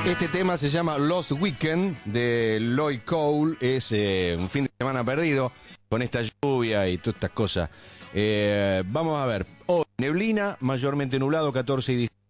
Este tema se llama Lost Weekend de Lloyd Cole. Es un fin de semana perdido con esta lluvia y todas estas cosas. Vamos a ver. Hoy neblina, mayormente nublado, 14 y 17.